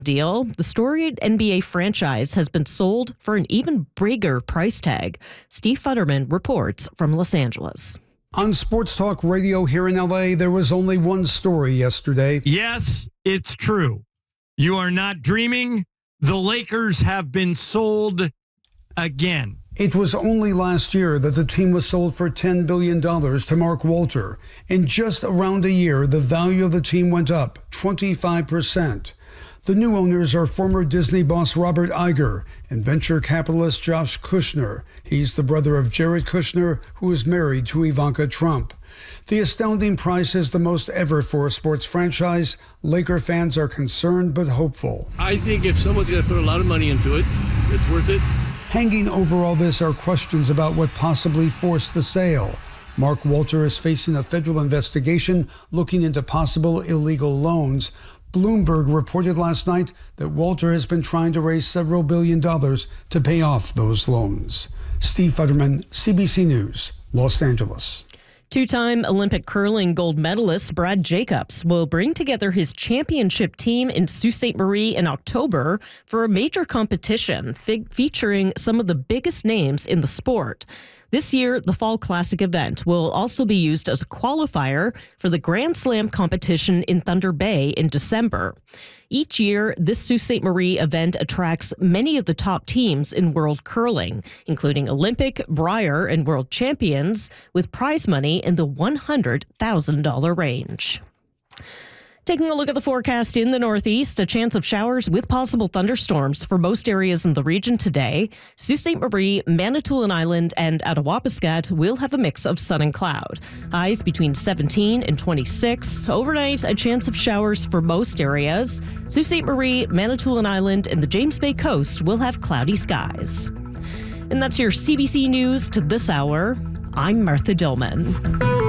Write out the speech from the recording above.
deal. The storied NBA franchise has been sold for an even bigger price tag. Steve Futterman reports from Los Angeles. On Sports Talk Radio here in LA, there was only one story yesterday. Yes, it's true. You are not dreaming. The Lakers have been sold again. It was only last year that the team was sold for $10 billion to Mark Walter. In just around a year, the value of the team went up 25%. The new owners are former Disney boss Robert Iger and venture capitalist Josh Kushner. He's the brother of Jared Kushner, who is married to Ivanka Trump. The astounding price is the most ever for a sports franchise. Laker fans are concerned but hopeful. I think if someone's going to put a lot of money into it, it's worth it. Hanging over all this are questions about what possibly forced the sale. Mark Walter is facing a federal investigation looking into possible illegal loans. Bloomberg reported last night that Walter has been trying to raise several $1 billion to pay off those loans. Steve Futterman, CBC News, Los Angeles. Two-time Olympic curling gold medalist Brad Jacobs will bring together his championship team in Sault Ste. Marie in October for a major competition featuring some of the biggest names in the sport. This year, the Fall Classic event will also be used as a qualifier for the Grand Slam competition in Thunder Bay in December. Each year, this Sault Ste. Marie event attracts many of the top teams in world curling, including Olympic, Brier, and world champions, with prize money in the $100,000 range. Taking a look at the forecast in the Northeast, a chance of showers with possible thunderstorms for most areas in the region today. Sault Ste. Marie, Manitoulin Island, and Attawapiskat will have a mix of sun and cloud. Highs between 17 and 26. Overnight, a chance of showers for most areas. Sault Ste. Marie, Manitoulin Island, and the James Bay coast will have cloudy skies. And that's your CBC News to this hour. I'm Martha Dillman.